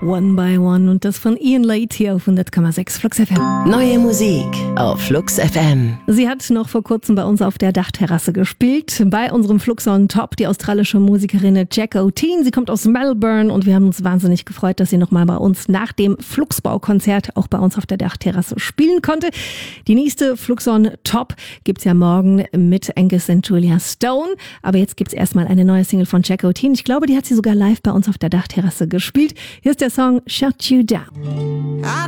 One by One und das von Ian Late hier auf 100,6 Flux FM. Neue Musik auf Flux FM. Sie hat noch vor kurzem bei uns auf der Dachterrasse gespielt. Bei unserem Flux on Top, die australische Musikerin Jack O'Teen. Sie kommt aus Melbourne und wir haben uns wahnsinnig gefreut, dass sie nochmal bei uns nach dem Fluxbau-Konzert auch bei uns auf der Dachterrasse spielen konnte. Die nächste Flux on Top gibt's ja morgen mit Angus und Julia Stone. Aber jetzt gibt's erstmal eine neue Single von Jack O'Teen. Ich glaube, die hat sie sogar live bei uns auf der Dachterrasse gespielt. Hier ist der Song Shut You Down.